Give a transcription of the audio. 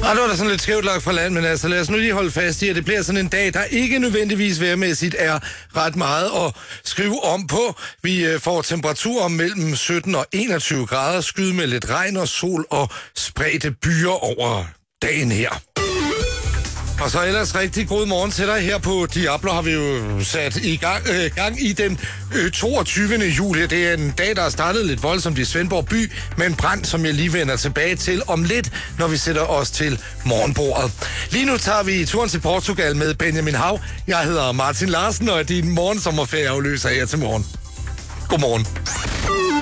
Og det var da sådan lidt skævt lagt fra land, men altså lad os nu lige holde fast i, at det bliver sådan en dag, der ikke nødvendigvis vejrmæssigt er ret meget at skrive om på. Vi får temperaturer mellem 17 og 21 grader, skyde med lidt regn og sol og spredte byer over dagen her. Og så ellers rigtig god morgen til dig. Her på Diablo har vi jo sat i gang i den 22. juli. Det er en dag, der har startet lidt voldsomt i Svendborg by, med en brand, som jeg lige vender tilbage til om lidt, når vi sætter os til morgenbordet. Lige nu tager vi turen til Portugal med Benjamin Hav. Jeg hedder Martin Larsen, og er din morgensommerferie afløser her til morgen. Godmorgen.